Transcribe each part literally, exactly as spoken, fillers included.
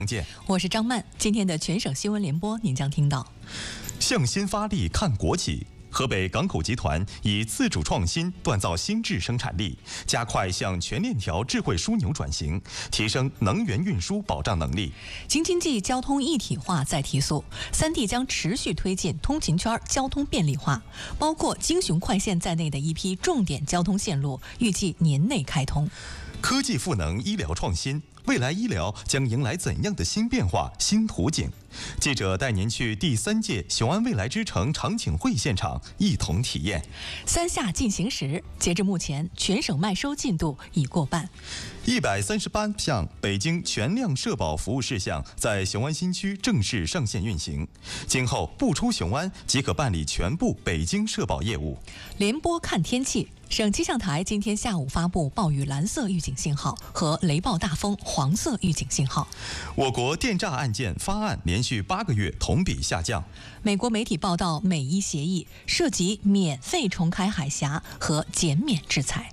我是张曼，今天的全省新闻联播您将听到： 向心发力看国企。河北港口集团以自主创新锻造新质生产力，加快向全链条智慧枢纽转型，提升能源运输保障能力。 京津冀交通一体化再提速，三地将持续推进通勤圈交通便利化，包括京雄快线在内的一批重点交通线路预计年内开通。 科技赋能医疗创新，未来医疗将迎来怎样的新变化、新图景？记者带您去第三届雄安未来之城常请会现场，一同体验。 三下进行时，截至目前，全省卖收进度已过半。 一百三十八项北京全量社保服务事项在雄安新区正式上线运行，今后不出雄安即可办理全部北京社保业务。 联播看天气。省气象台今天下午发布暴雨蓝色预警信号和雷暴大风黄色预警信号。 我国电诈案件发案连续八个月同比下降。 美国媒体报道，美伊协议涉及免费重开海峡和减免制裁。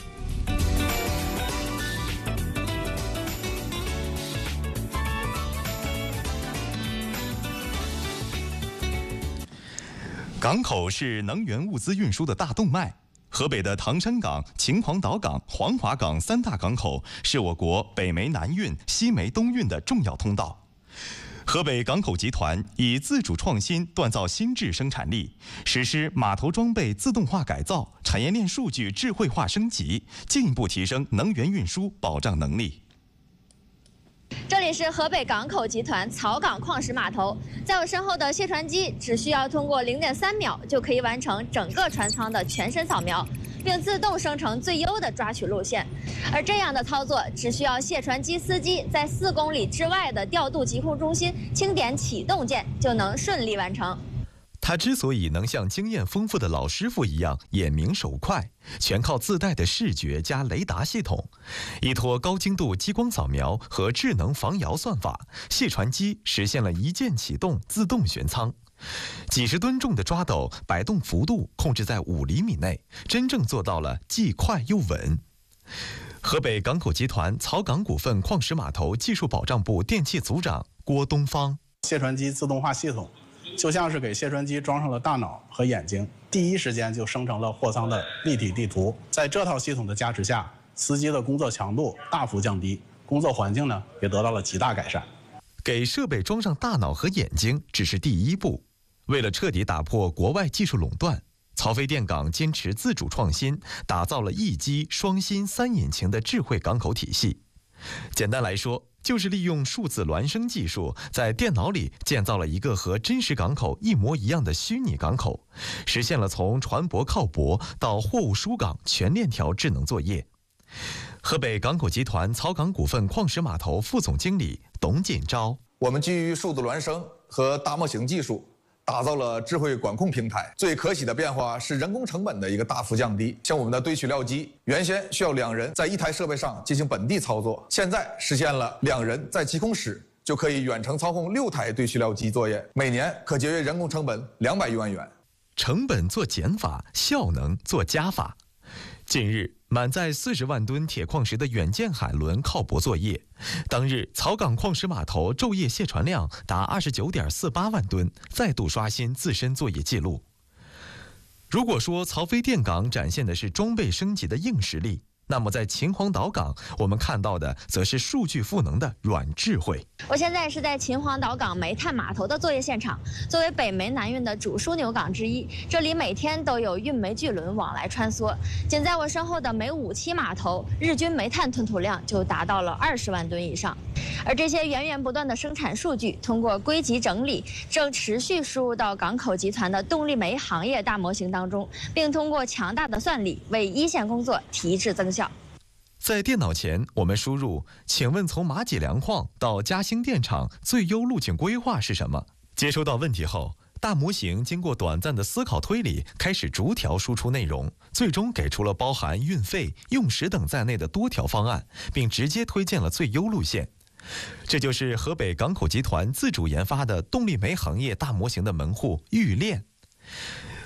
港口是能源物资运输的大动脉。河北的唐山港、秦皇岛港、黄骅港三大港口是我国北煤南运、西煤东运的重要通道。河北港口集团以自主创新锻造新质生产力，实施码头装备自动化改造、产业链数据智慧化升级，进一步提升能源运输保障能力。 这里是河北港口集团草港矿石码头，在我身后的卸船机只需要通过零点三秒就可以完成整个船舱的全身扫描，并自动生成最优的抓取路线。而这样的操作只需要卸船机司机在四公里之外的调度疾控中心轻点启动键，就能顺利完成。 他之所以能像经验丰富的老师傅一样眼明手快，全靠自带的视觉加雷达系统，依托高精度激光扫描和智能防摇算法，卸船机实现了一键启动自动悬舱。几十吨重的抓斗摆动幅度控制在五厘米内，真正做到了既快又稳。河北港口集团草港股份矿石码头技术保障部电气组长郭东方： 卸船机自动化系统就像是给卸船机装上了大脑和眼睛，第一时间就生成了货舱的立体地图。在这套系统的加持下，司机的工作强度大幅降低，工作环境呢也得到了极大改善。 给设备装上大脑和眼睛只是第一步，为了彻底打破国外技术垄断，曹妃甸港坚持自主创新，打造了一机双芯三引擎的智慧港口体系。简单来说，就是利用数字孪生技术，在电脑里建造了一个和真实港口一模一样的虚拟港口，实现了从船舶靠泊到货物输港全链条智能作业。河北港口集团草港股份矿石码头副总经理董锦昭： 我们基于数字孪生和大模型技术，打造了智慧管控平台。最可喜的变化是人工成本的一个大幅降低。像我们的堆取料机，原先需要两人在一台设备上进行本地操作，现在实现了两人在机控室就可以远程操控六台堆取料机作业，每年可节约人工成本两百余万元。 成本做减法，效能做加法。近日，满载四十万吨铁矿石的远见海轮靠泊作业，当日草港矿石码头昼夜卸船量达二十九点四八万吨，再度刷新自身作业记录。如果说曹妃甸港展现的是装备升级的硬实力，那么在秦皇岛港，我们看到的则是数据赋能的软智慧。 我现在是在秦皇岛港煤炭码头的作业现场。作为北煤南运的主枢纽港之一，这里每天都有运煤巨轮往来穿梭。仅在我身后的煤五期码头，日均煤炭吞吐量就达到了二十万吨以上。而这些源源不断的生产数据，通过归集整理，正持续输入到港口集团的动力煤行业大模型当中，并通过强大的算力为一线工作提质增效。 在电脑前，我们输入“请问从马脊梁矿到嘉兴电厂最优路径规划是什么？”接收到问题后，大模型经过短暂的思考推理，开始逐条输出内容，最终给出了包含运费、用时等在内的多条方案，并直接推荐了最优路线。这就是河北港口集团自主研发的动力煤行业大模型的门户玉炼。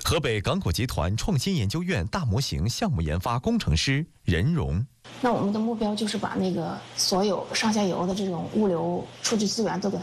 河北港口集团创新研究院大模型项目研发工程师任荣。 那我们的目标就是把那个所有上下游的这种物流数据资源都给它